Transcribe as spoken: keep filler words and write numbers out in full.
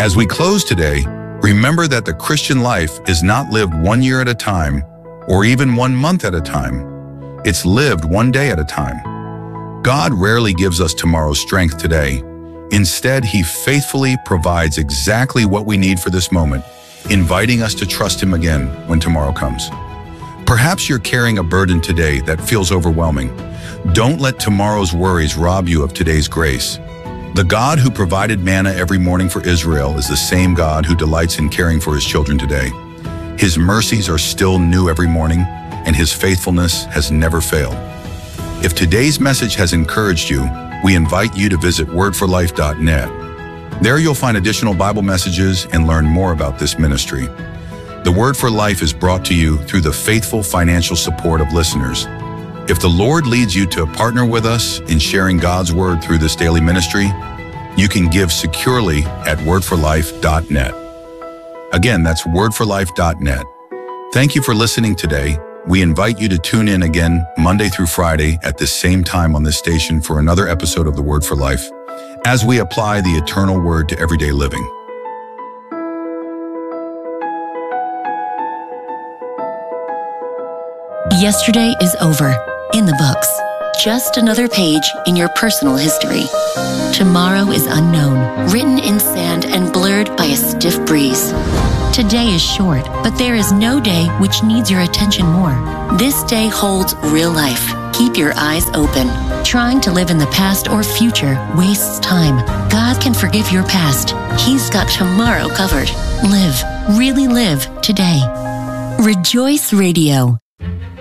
As we close today, remember that the Christian life is not lived one year at a time or even one month at a time. It's lived one day at a time. God rarely gives us tomorrow's strength today. Instead, He faithfully provides exactly what we need for this moment, inviting us to trust Him again when tomorrow comes. Perhaps you're carrying a burden today that feels overwhelming. Don't let tomorrow's worries rob you of today's grace. The God who provided manna every morning for Israel is the same God who delights in caring for His children today. His mercies are still new every morning, and His faithfulness has never failed. If today's message has encouraged you, we invite you to visit word for life dot net. There you'll find additional Bible messages and learn more about this ministry. The Word for Life is brought to you through the faithful financial support of listeners. If the Lord leads you to partner with us in sharing God's Word through this daily ministry, you can give securely at word for life dot net. Again, that's word for life dot net. Thank you for listening today. We invite you to tune in again Monday through Friday at the same time on this station for another episode of The Word for Life, as we apply the eternal Word to everyday living. Yesterday is over, in the books. Just another page in your personal history. Tomorrow is unknown, written in sand and blurred by a stiff breeze. Today is short, but there is no day which needs your attention more. This day holds real life. Keep your eyes open. Trying to live in the past or future wastes time. God can forgive your past. He's got tomorrow covered. Live, really live today. Rejoice Radio.